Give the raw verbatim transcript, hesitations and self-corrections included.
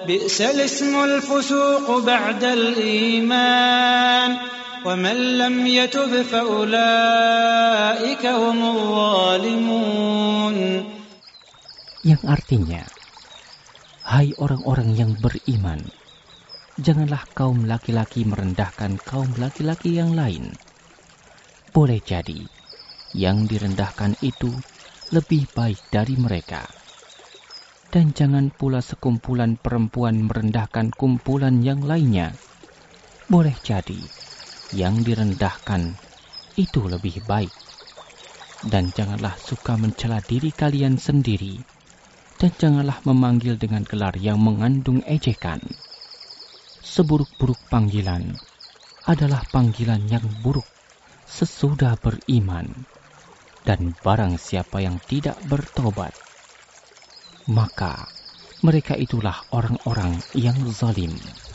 Bi'sal ismul fusuq ba'dal iman wa man lam yatub fa ulaika humul zalimun. Yang artinya, hai orang-orang yang beriman, janganlah kaum laki-laki merendahkan kaum laki-laki yang lain. Boleh jadi, yang direndahkan itu lebih baik dari mereka. Dan jangan pula sekumpulan perempuan merendahkan kumpulan yang lainnya. Boleh jadi, yang direndahkan itu lebih baik. Dan janganlah suka mencela diri kalian sendiri. Dan janganlah memanggil dengan gelar yang mengandung ejekan. Seburuk-buruk panggilan adalah panggilan yang buruk sesudah beriman, dan barang siapa yang tidak bertobat, maka mereka itulah orang-orang yang zalim.